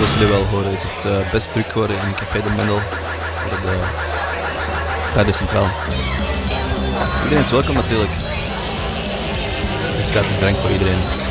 zoals jullie wel horen, is het best druk geworden in Café de Mendel voor de Radio Centraal. Iedereen is welkom natuurlijk. Dus gratis drank voor iedereen.